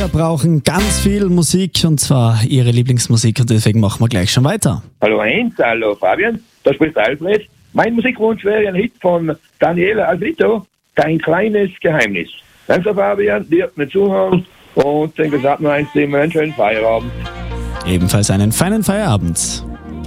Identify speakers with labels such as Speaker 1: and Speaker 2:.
Speaker 1: Wir brauchen ganz viel Musik und zwar Ihre Lieblingsmusik und deswegen machen wir gleich schon weiter.
Speaker 2: Hallo Heinz, hallo Fabian, da spricht Alfred. Mein Musikwunsch wäre ein Hit von Daniela Alvito, Dein kleines Geheimnis. Danke Fabian, dir mit Zuhören und den gesamten einen schönen Feierabend.
Speaker 1: Ebenfalls einen feinen Feierabend.